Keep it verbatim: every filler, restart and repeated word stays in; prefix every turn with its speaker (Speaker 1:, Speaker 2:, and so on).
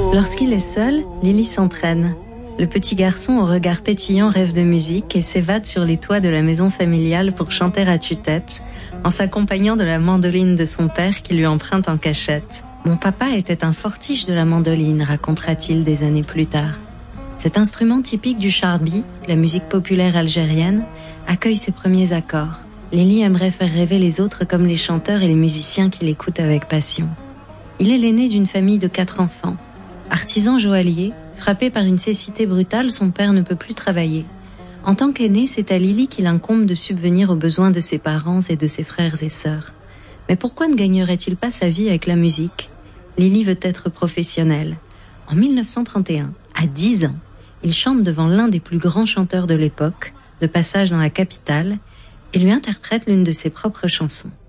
Speaker 1: Lorsqu'il est seul, Lily s'entraîne. Le petit garçon au regard pétillant rêve de musique et s'évade sur les toits de la maison familiale pour chanter à tue-tête, en s'accompagnant de la mandoline de son père qui lui emprunte en cachette. Mon papa était un fortiche de la mandoline, racontera-t-il des années plus tard. Cet instrument typique du charbi, la musique populaire algérienne, accueille ses premiers accords. Lily aimerait faire rêver les autres comme les chanteurs et les musiciens qui l'écoutent avec passion. Il est l'aîné d'une famille de quatre enfants. Artisan joaillier, frappé par une cécité brutale, son père ne peut plus travailler. En tant qu'aîné, c'est à Lily qu'il incombe de subvenir aux besoins de ses parents et de ses frères et sœurs. Mais pourquoi ne gagnerait-il pas sa vie avec la musique ? Lily veut être professionnelle. En mille neuf cent trente et un, à dix ans, il chante devant l'un des plus grands chanteurs de l'époque, de passage dans la capitale, et lui interprète l'une de ses propres chansons.